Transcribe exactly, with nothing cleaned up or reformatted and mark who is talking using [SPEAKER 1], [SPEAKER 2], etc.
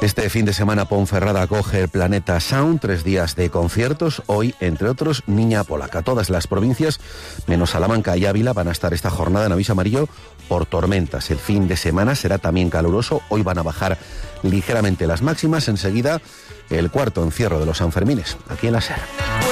[SPEAKER 1] Este fin de semana Ponferrada acoge el Planeta Sound, tres días de conciertos. Hoy, entre otros, Niña Polaca. Todas las provincias, menos Salamanca y Ávila, van a estar esta jornada en aviso amarillo por tormentas. El fin de semana será también caluroso. Hoy van a bajar ligeramente las máximas. Enseguida, el cuarto encierro de los Sanfermines, aquí en la SER.